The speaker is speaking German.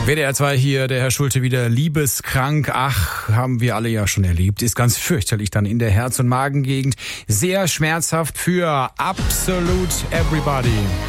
WDR 2 hier, der Herr Schulte wieder liebeskrank. Ach, haben wir alle ja schon erlebt. Ist ganz fürchterlich dann in der Herz- und Magengegend. Sehr schmerzhaft für absolut everybody.